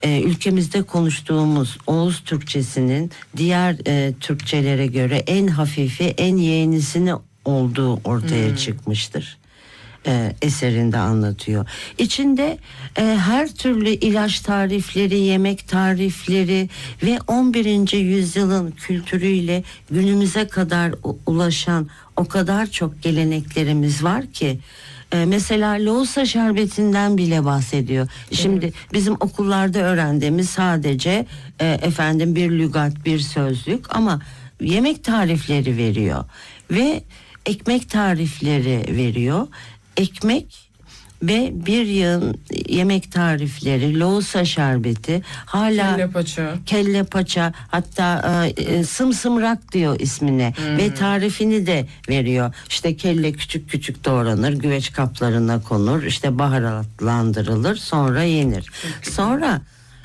ülkemizde konuştuğumuz Oğuz Türkçesinin diğer Türkçelere göre en hafifi, en yeğenisini olduğu ortaya çıkmıştır. Eserinde anlatıyor. İçinde her türlü ilaç tarifleri, yemek tarifleri ve 11. yüzyılın kültürüyle günümüze kadar ulaşan o kadar çok geleneklerimiz var ki mesela Loğusa şerbetinden bile bahsediyor. Şimdi bizim okullarda öğrendiğimiz sadece bir lügat, bir sözlük, ama yemek tarifleri veriyor ve ekmek tarifleri veriyor. Ekmek ve bir yığın yemek tarifleri, loğusa şerbeti, hala kelle paça, hatta sımsımrak diyor ismine ve tarifini de veriyor. İşte kelle küçük küçük doğranır, güveç kaplarına konur, işte baharatlandırılır, sonra yenir. Sonra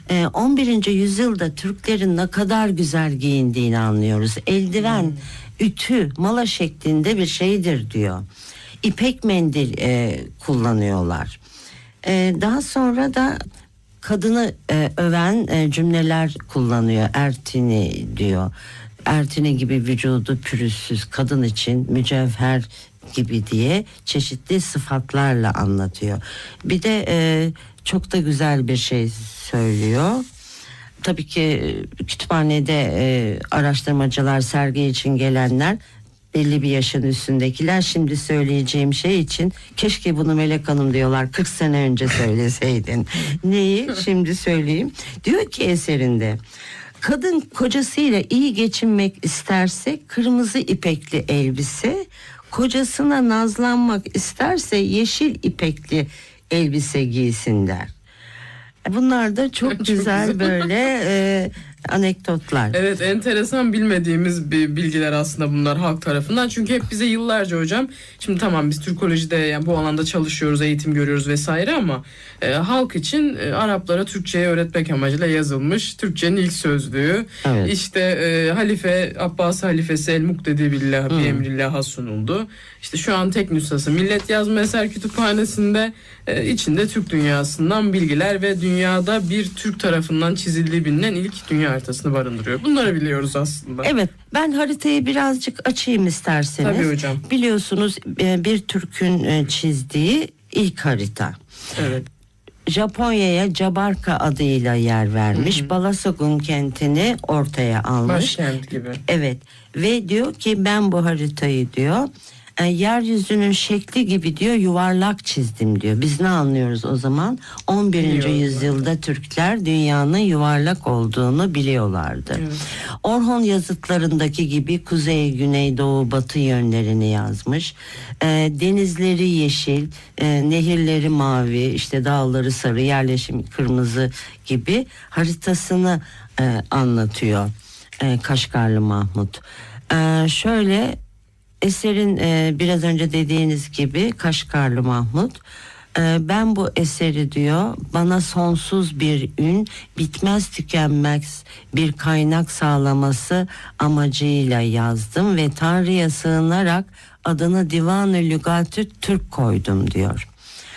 11. yüzyılda Türklerin ne kadar güzel giyindiğini anlıyoruz. Eldiven, ütü, mala şeklinde bir şeydir diyor. İpek mendil kullanıyorlar. Daha sonra da kadını öven cümleler kullanıyor. Ertini diyor. Ertini gibi vücudu pürüzsüz, kadın için mücevher gibi diye çeşitli sıfatlarla anlatıyor. Bir de çok da güzel bir şey söylüyor. Tabii ki kütüphanede araştırmacılar, sergi için gelenler, belli bir yaşın üstündekiler şimdi söyleyeceğim şey için keşke bunu Melek Hanım diyorlar 40 sene önce söyleseydin. Neyi? Şimdi söyleyeyim. Diyor ki eserinde, kadın kocasıyla iyi geçinmek isterse kırmızı ipekli elbise, kocasına nazlanmak isterse yeşil ipekli elbise giysin der. Bunlar da çok güzel böyle anekdotlar. Evet, enteresan, bilmediğimiz bilgiler aslında bunlar halk tarafından. Çünkü hep bize yıllarca hocam, şimdi tamam biz Türkolojide yani bu alanda çalışıyoruz, eğitim görüyoruz vesaire, ama halk için Araplara Türkçe'yi öğretmek amacıyla yazılmış Türkçenin ilk sözlüğü. Evet. İşte Halife Abbas halifesi El Muktedi Billah bi Emrillah'a sunuldu. İşte şu an tek nüshası Millet Yazma Eser Kütüphanesi'nde, içinde Türk dünyasından bilgiler ve dünyada bir Türk tarafından çizildiği bilinen ilk dünya haritasını barındırıyor. Bunları biliyoruz aslında. Evet, ben haritayı birazcık açayım isterseniz. Tabii hocam. Biliyorsunuz bir Türk'ün çizdiği ilk harita. Evet. Japonya'ya Jabarka adıyla yer vermiş. Balasagun kentini ortaya almış. Başkent gibi. Evet, ve diyor ki ben bu haritayı diyor yeryüzünün şekli gibi diyor yuvarlak çizdim diyor. Biz ne anlıyoruz o zaman? 11. yüzyılda Türkler dünyanın yuvarlak olduğunu biliyorlardı. Evet. Orhon yazıtlarındaki gibi kuzey, güney, doğu, batı yönlerini yazmış. Denizleri yeşil, nehirleri mavi, işte dağları sarı, yerleşim kırmızı gibi haritasını anlatıyor Kaşgarlı Mahmut. Şöyle, eserin biraz önce dediğiniz gibi Kaşgarlı Mahmut, ben bu eseri diyor bana sonsuz bir ün, bitmez tükenmez bir kaynak sağlaması amacıyla yazdım ve Tanrı'ya sığınarak adını Divan-ı Lügat-ı Türk koydum diyor.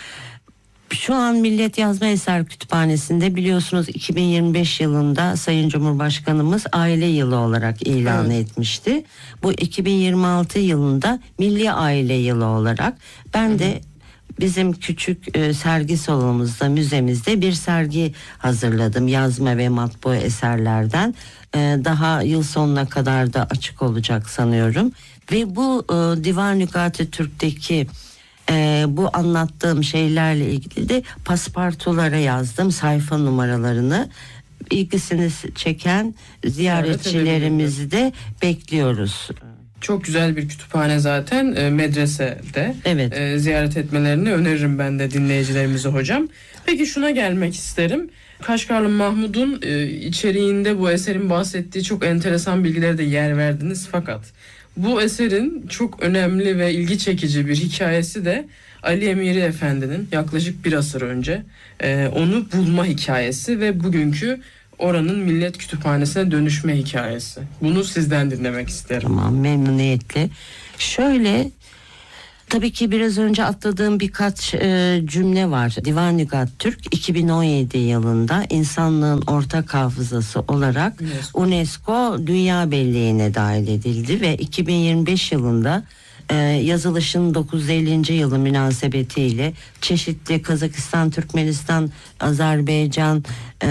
Şu an Millet Yazma Eser Kütüphanesi'nde biliyorsunuz 2025 yılında Sayın Cumhurbaşkanımız aile yılı olarak ilan etmişti. Bu 2026 yılında Milli Aile Yılı olarak ben de bizim küçük sergi salonumuzda, müzemizde bir sergi hazırladım. Yazma ve matbu eserlerden. Daha yıl sonuna kadar da açık olacak sanıyorum. Ve bu Divan-ı Lügat-ı Türk'teki bu anlattığım şeylerle ilgili de paspartulara yazdım sayfa numaralarını. İlgisini çeken ziyaretçilerimizi de bekliyoruz. Çok güzel bir kütüphane zaten, medresede. Evet. Ziyaret etmelerini öneririm ben de dinleyicilerimize hocam. Peki şuna gelmek isterim. Kaşgarlı Mahmud'un içeriğinde bu eserin bahsettiği çok enteresan bilgilere de yer verdiniz, fakat bu eserin çok önemli ve ilgi çekici bir hikayesi de Ali Emiri Efendi'nin yaklaşık bir asır önce onu bulma hikayesi ve bugünkü oranın millet kütüphanesine dönüşme hikayesi. Bunu sizden dinlemek isterim. Tamam, memnuniyetle. Şöyle, Tabii ki biraz önce atladığım birkaç cümle var. Divan-ı Türk 2017 yılında insanlığın ortak hafızası olarak UNESCO Dünya Belleği'ne dahil edildi ve 2025 yılında yazılışın 950. yılı münasebetiyle çeşitli Kazakistan, Türkmenistan, Azerbaycan,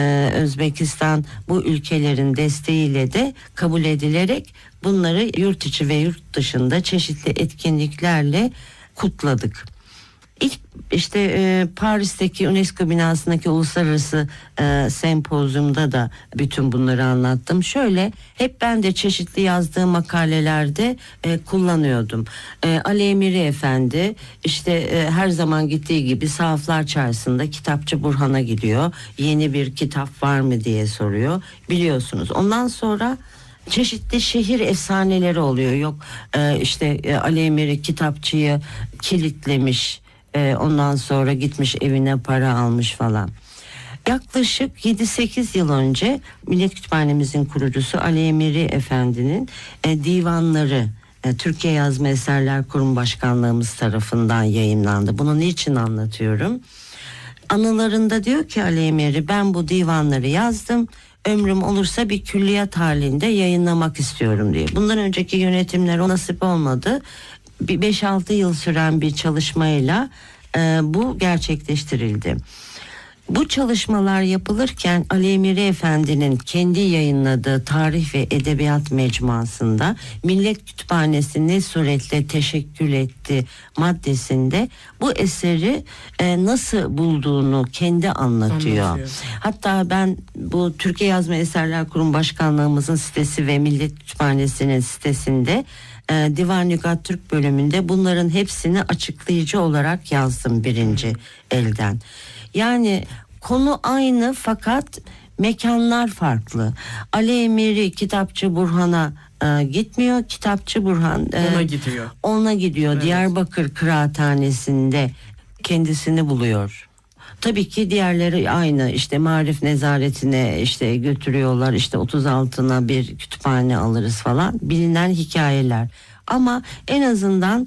Özbekistan bu ülkelerin desteğiyle de kabul edilerek bunları yurt içi ve yurt dışında çeşitli etkinliklerle kutladık. İlk işte Paris'teki UNESCO binasındaki uluslararası sempozyumda da bütün bunları anlattım. Şöyle hep ben de çeşitli yazdığım makalelerde kullanıyordum. Ali Emiri Efendi işte her zaman gittiği gibi Sahaflar Çarşısı'nda Kitapçı Burhan'a gidiyor. Yeni bir kitap var mı diye soruyor. Biliyorsunuz. Ondan sonra çeşitli şehir efsaneleri oluyor. Yok işte Ali Emiri kitapçıyı kilitlemiş. Ondan sonra gitmiş evine para almış falan. Yaklaşık 7-8 yıl önce Millet Kütüphanemizin kurucusu Ali Emiri Efendi'nin divanları Türkiye Yazma Eserler Kurum Başkanlığımız tarafından yayımlandı. Bunu niçin anlatıyorum? Anılarında diyor ki Ali Emiri, ben bu divanları yazdım. Ömrüm olursa bir külliyat halinde yayınlamak istiyorum diye. Bundan önceki yönetimler o nasip olmadı. Bir 5-6 yıl süren bir çalışmayla bu gerçekleştirildi. Bu çalışmalar yapılırken Ali Emiri Efendi'nin kendi yayınladığı Tarih ve Edebiyat Mecmuası'nda Millet Kütüphanesi ne suretle teşekkül etti maddesinde bu eseri nasıl bulduğunu kendi anlatıyor. Hatta ben bu Türkiye Yazma Eserler Kurum Başkanlığımızın sitesi ve Millet Kütüphanesi'nin sitesinde Divan-ı Türk bölümünde bunların hepsini açıklayıcı olarak yazdım birinci elden. Yani konu aynı fakat mekanlar farklı. Ali Emiri Kitapçı Burhan'a gitmiyor. Kitapçı Burhan ona gidiyor. Evet. Diyarbakır Kıraathanesi'nde kendisini buluyor. Tabii ki diğerleri aynı, işte Marif Nezaretine işte götürüyorlar, işte 36'ına bir kütüphane alırız falan, bilinen hikayeler. Ama en azından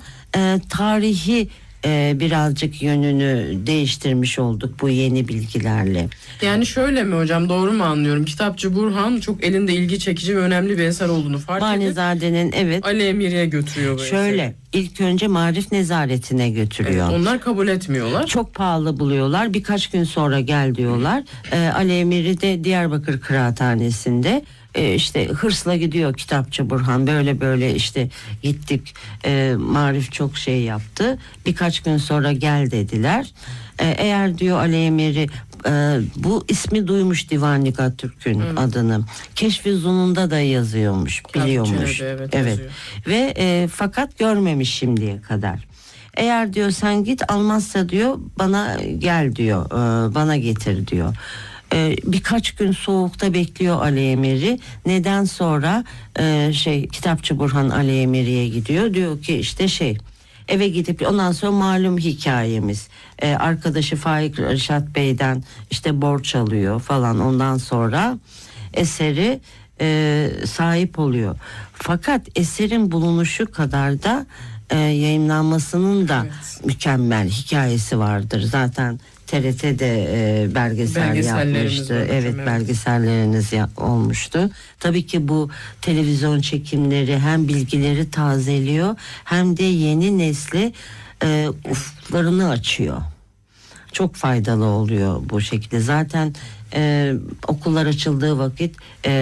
tarihi birazcık yönünü değiştirmiş olduk bu yeni bilgilerle. Yani şöyle mi hocam, doğru mu anlıyorum? Kitapçı Burhan çok elinde ilgi çekici ve önemli bir eser olduğunu fark edip Banizade'nin Ali Emiri'ye götürüyor bu şöyle eseri. İlk önce Marif Nezaretine götürüyor. Evet, onlar kabul etmiyorlar. Çok pahalı buluyorlar. Birkaç gün sonra gel diyorlar. Ali Emiri de Diyarbakır Kıraathanesi'nde işte hırsla gidiyor Kitapçı Burhan. Böyle böyle işte gittik. Marif çok şey yaptı. Birkaç gün sonra gel dediler. Eğer diyor Ali Emiri bu ismi duymuş Divan-ı Türk'ün adını. Keşf-i Zunun'da da yazıyormuş, biliyormuş. Evet. Ve fakat görmemiş şimdiye kadar. Eğer diyor sen git, almazsa diyor bana gel diyor, bana getir diyor. Birkaç gün soğukta bekliyor Ali Emiri. Neden sonra Kitapçı Burhan Ali Emiri'ye gidiyor. Diyor ki işte eve gidip ondan sonra malum hikayemiz. Arkadaşı Faik Reşat Bey'den işte borç alıyor falan. Ondan sonra eseri sahip oluyor. Fakat eserin bulunuşu kadar da yayınlanmasının da mükemmel hikayesi vardır. Zaten TRT'de belgesel yapmıştı. Evet, belgeselleriniz olmuştu. Tabii ki bu televizyon çekimleri hem bilgileri tazeliyor hem de yeni nesli ufuklarını açıyor. Çok faydalı oluyor bu şekilde. Zaten okullar açıldığı vakit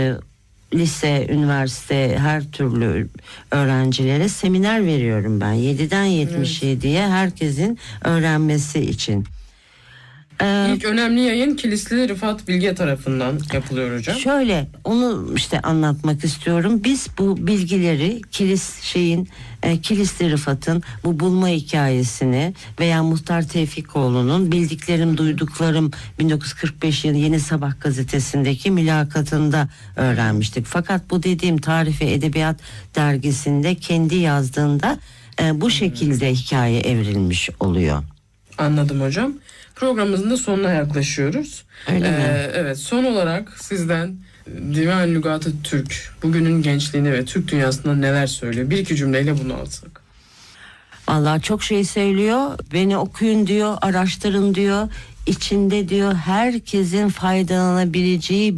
lise, üniversite, her türlü öğrencilere seminer veriyorum ben. 7'den 77'ye herkesin öğrenmesi için. İlk önemli yayın Kilisli Rıfat Bilge tarafından yapılıyor hocam. Şöyle onu işte anlatmak istiyorum. Biz bu bilgileri Kilisli Rıfat'ın bu bulma hikayesini veya Muhtar Tevfikoğlu'nun bildiklerim duyduklarım 1945 yılı Yeni Sabah gazetesindeki mülakatında öğrenmiştik. Fakat bu dediğim Tarih ve Edebiyat dergisinde kendi yazdığında bu şekilde hikaye evrilmiş oluyor. Anladım hocam. Programımızın da sonuna yaklaşıyoruz. Öyle mi? Evet, son olarak sizden Divan-ı Türk bugünün gençliğine ve Türk dünyasında neler söylüyor? Bir iki cümleyle bunu alsak. Vallahi çok şey söylüyor. Beni okuyun diyor, araştırın diyor. İçinde diyor herkesin faydalanabileceği